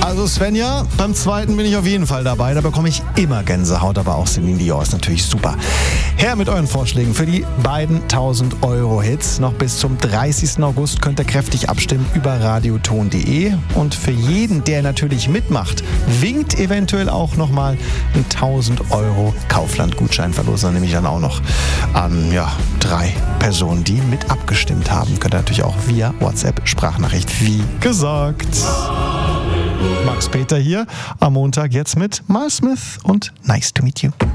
Also Svenja, beim zweiten bin ich auf jeden Fall dabei. Da bekomme ich immer Gänsehaut, aber auch Celine Dion ist natürlich super. Her mit euren Vorschlägen für die beiden 1000 Euro Hits. Noch bis zum 30. August könnt ihr kräftig abstimmen über radioton.de. Und für jeden, der natürlich mitmacht, winkt eventuell auch nochmal ein 1000 Euro Kaufland-Gutschein verlosen. Nämlich dann auch noch an 3 Personen, die mit abgestimmt haben. Könnt ihr natürlich auch via WhatsApp-Sprachnachricht, wie gesagt. Max Peter hier am Montag jetzt mit Miles Smith und Nice to Meet You.